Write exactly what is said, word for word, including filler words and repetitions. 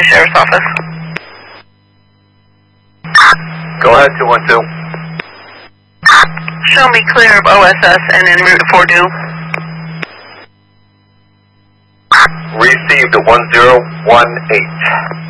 County Sheriff's Office. Go ahead, two one two. Show me clear of O S S and en route to Fort Dew. Received a one zero one eight.